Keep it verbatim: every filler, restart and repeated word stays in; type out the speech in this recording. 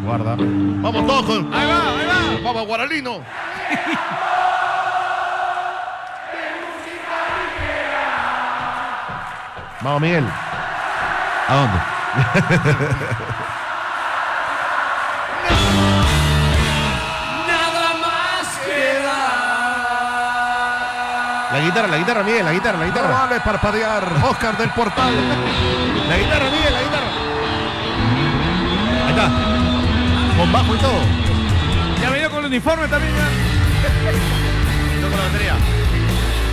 Guarda. Vamos todos con... Ahí va, ahí va. Vamos, Guaralino. Vamos, Miguel. ¿A dónde? Nada más queda. La guitarra, la guitarra, Miguel, la guitarra, la No guitarra. vale parpadear. Oscar del Portal. La guitarra, Miguel, la guitarra. Ahí está. Con bajo y todo. Ya venido con el uniforme también ya. Y toco la batería.